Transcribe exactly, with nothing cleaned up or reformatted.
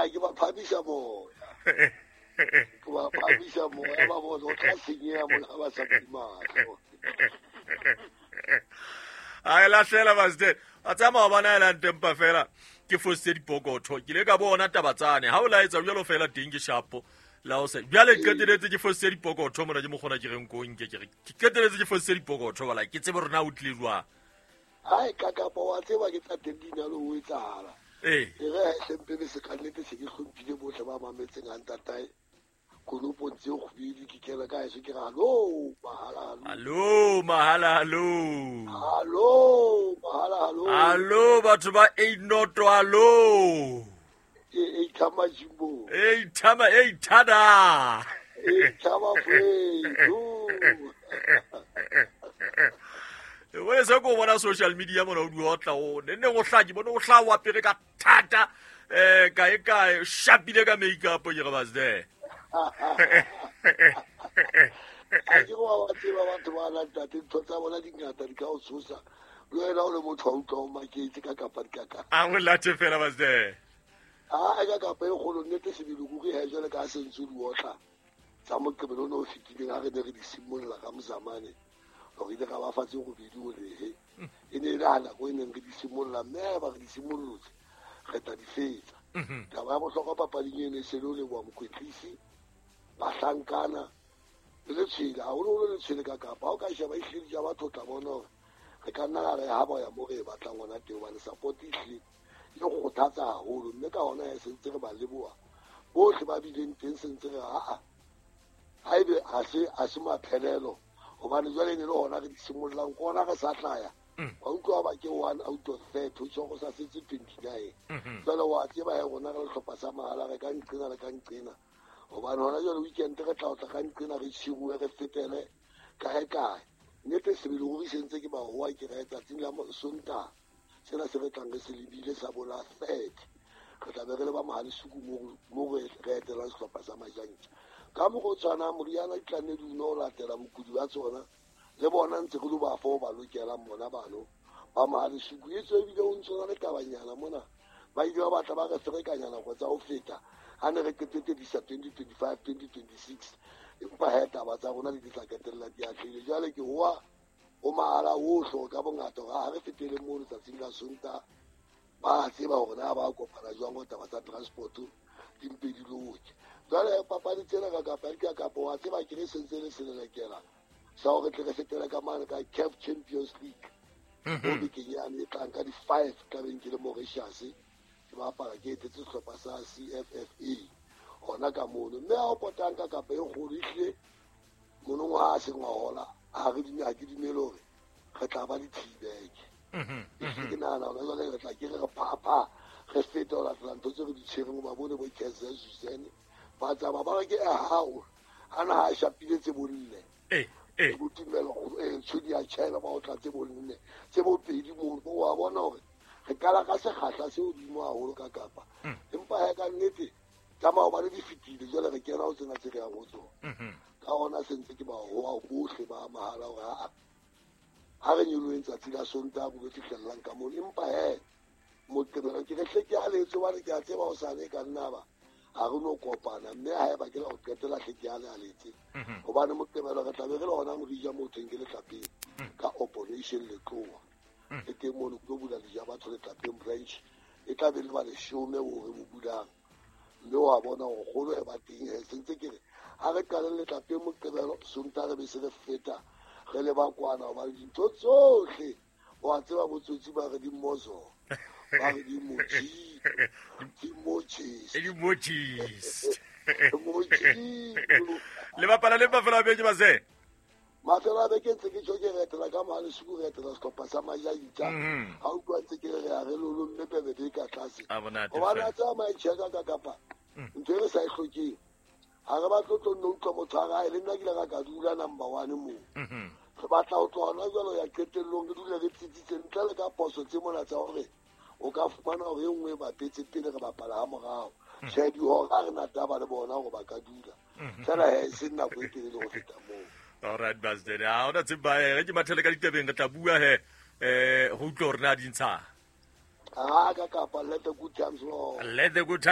a ke ba phabisa moya ke ba phabisa moya ba bona o tla senyea mona ba sa timahlo a la hlela Mazde a tsama ba na la ntempa fela ke fositse dipokotho ke le ka bona tabatsane ha o la etsa jalo fela teng ke shapo la o se bjale ke keteletse ke fositse dipokotho mona ke mo gona ke reng ko nke ke ke keteletse ke fositse dipokotho bala ke tsebe rena o tle jwa hai kakapa wa tseba ke tsa tendina lo o etsala eh e re sempe be se kannete se ke hlompile bohle ba mametseng a ntatai konopo ntse go bidi ke kela ka se ke ga lo mahala hallo mahala hallo hallo mahala hallo hallo batho ba eight noto hallo e e thama jimbo e thama e thada e thama fwe we se ko bona social media mona o di otla o ne ne go hlaki bona o hla wa pere ka thata eh ka e ka shapile ka makeup ke ga Mazde a ke go wa tseba batho ba la tate tsa bona di ngata di ka o tsosa lo ela o le motho a utlwa o maketse ka kapa dikaka a go la tefela Mazde a ka kapa e golo nnete se diluku ke he jole ka sentse di otla tsa mo ke belo no fitile ga re ne re di simolla ka mozamane go ile ga ba fatse go bidi o le he e ne la na go ene re di simolla mme ba re di simollotse re ta di fetsa ka ba mo hloka papading ene se lo le wa mokwetlisi ba tlankana le tshila a o le tshile ka kapa o ka sheba ihlile ja batho tla bona re ka nna re ha ba ya mo re batla ngwana teng ba le support ihle e go thatsa haholo mme ka hona e sentse re ba leboa bohle ba bileng teng sentse re a a haibe a se a se maphelelo gobane jwale ne le hona re simollang go ona re sa tlaya wa utlwa ba ke one out of thirty o tsho go sa setse twenty-nine jwale wa tseba ya gona re hlopha sa mahala re ka nqina re ka nqina gobane hona jwale weekend re tla tla ka nqina re tshirwe re fetele kae kae nnete se bile go sentse ke ba hoa ke re tsatsing la Sontaga sena se re tlang re se lebile sa bola thirty re tla be re le ba mahale suku mo re re etela sehlopha sa Majantja ka mo go tswana moriana itlane di no latela mokudi wa tsona le bona ntse go ba fo ba lokela mona bano ba mahale suku e tso ebile o ntsona le tabanyana mona ba ile ba batla ba re ferekanyana go tsa o feta ha ne re ketete di sa twenty twenty-five twenty twenty-six empa he taba tsa bona di tla ketella di a tlile jwale ke hoa o mahala o hlo ka bongata ga re fetele mo le tsatsing la Sontaga ba tseba gore na ba kopana jwang go taba tsa transport di mpedi loke jwale papadi tsena ka kapa ka kapa wa tseba ke re sentse le selelekela sa gore tle re fetele ka mane ka C A F Champions League o be ke ya ne tlang ka di five ka beng ke le Mauritius ke ba para ke tetse sehlopha sa C F F A hona ka mono mme a o potang ka kapa e golo ihle mono wa se ngwa hola a re di a ke di melore re tla ba di tibek ke nana ona jwale re tla ke re papa re fete ola tlanto tse re di tshwereng ba bone bo Kaizer Suzene ba tsa ba ba ke a hao ana ha shapile tse bolle eh eh go tumela go e tshudi ya China ba o tla tse bolle tse bo pedi mo go wa bona hore re kala ka se khatla se o di mo a holo ka kapa empa ha ka nnete tama ba le di fitile jwale re kena o tsena tse re ya go tsona ka ona sentse ke ba hoa bohle ba mahala hore a ha re nyolo entsa tsila Sontaga go fitlhellang ka mo empa he mo tebela ke re hle ke a letso ba re ke a tseba o sa le ka nna ba a re no kopana mme ha e ba ke la go qetela hle ke a le a letse gobane mo tebela re tla be re le gona mo dija mo teng ke le tlapeng ka operation le tloa e teng mo go bula dija batho le tlapeng branch e tla be le ba le shome o re mo bulang mme wa bona go golo e ba teng he sentse ke re ha re qale le tlapeng mo tebela Sontaga be se re feta re le ba kwana ba di ntho tsohle wa tseba botsotsi ba re di mozo ba re di moji di mojis di mojis moji le ba pala le ba fela be ke ba se mafela be ke ntse ke tso ke retela ka mahale suku retela sehlopha sa Majantja ha o twa ntse ke re ya re lolo mme pebe be ka tlase o ba na tsa mai tsheka ka kapa ntse re sa e hlokeng ha re ba tlotlo no utlwa motho a gae le nna ke le ga ka dula number one mo re batla o tsona jalo ya qetellong ke dule re tsitsitse ntle le ka poso tse mona tsa gore o ka fumana gore e nngwe ba petse pele re bapala ha morao tjhe dihora re na taba le bona gore ba ka dula fela he se nako e telele go feta moo alright Mazde ha ona tseba re ke mathele ka ditebeng re tla bua he eh go utlwa gore na di ntsha a ka kapa let the good times roll let the good